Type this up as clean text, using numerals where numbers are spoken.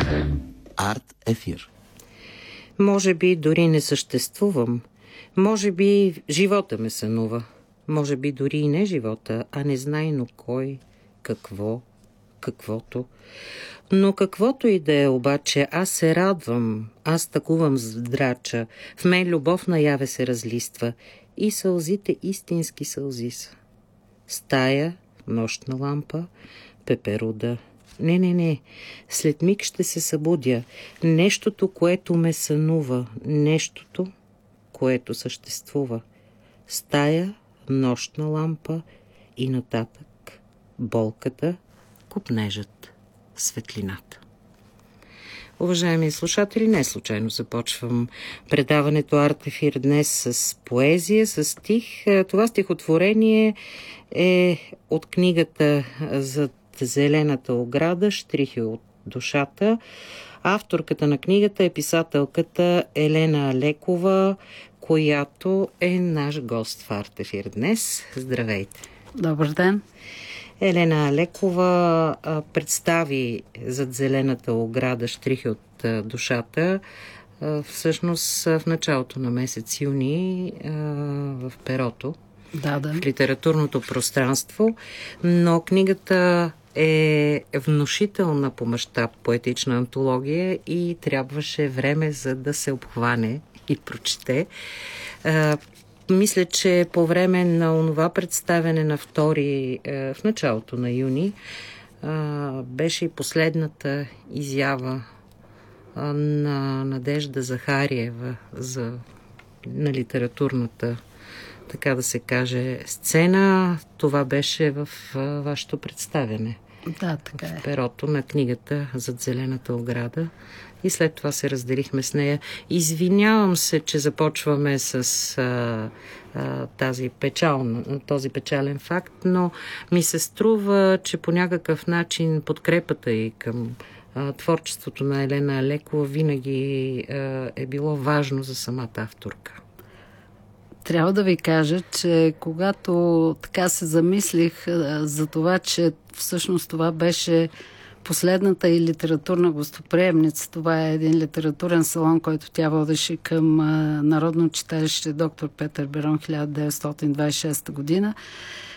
Арт ефир. Може би дори не съществувам. Може би живота ме сънува. Може би дори и не живота, а незнайно кой, какво, каквото. Но каквото и да е обаче, аз се радвам, аз такувам здрача. В мен любов наяве се разлиства и сълзите истински сълзи са. Стая, нощна лампа, пеперуда. Не. След миг ще се събудя. Нещото, което ме сънува. Нещото, което съществува. Стая, нощна лампа и нататък. Болката, копнежът, светлината. Уважаеми слушатели, не случайно започвам предаването Арт ефир днес с поезия, с стих. Това стихотворение е от книгата "Зад зелената ограда. Щрихи от душата". Авторката на книгата е писателката Елена Алекова, която е наш гост в Арт ефир днес. Здравейте! Добър ден! Елена Алекова представи "Зад зелената ограда. Щрихи от душата" всъщност в началото на месец юни в перото, в литературното пространство, но книгата е внушителна по мащаб поетична антология и трябваше време, за да се обхване и прочете. Мисля, че по време на онова представяне на втори в началото на юни беше и последната изява на Надежда Захариева на литературната, така да се каже, сцена. Това беше в вашето представяне. Да, така е. В перото на книгата "Зад зелената ограда". И след това се разделихме с нея. Извинявам се, че започваме с този печален факт, но ми се струва, че по някакъв начин подкрепата и към творчеството на Елена Алекова винаги е било важно за самата авторка. Трябва да ви кажа, че когато така се замислих за това, че всъщност това беше последната и литературна гостоприемница. Това е един литературен салон, който тя водеше към Народно читалище "Доктор Петър Берон" 1926 година.